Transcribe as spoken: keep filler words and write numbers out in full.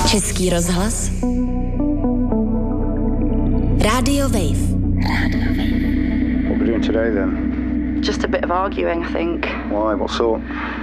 Český rozhlas. Radio Wave. Radio Wave. What are we doing today then? Just a bit of arguing, I think. Why? What sort?